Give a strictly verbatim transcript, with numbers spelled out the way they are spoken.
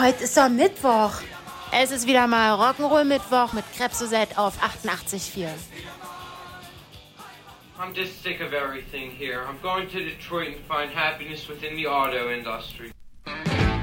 heute ist doch Mittwoch. Es ist wieder mal Rock'n'Roll-Mittwoch mit Krebsosette auf achtundachtzig Komma vier. I'm just sick of everything here. I'm going to Detroit and find happiness within the auto industry.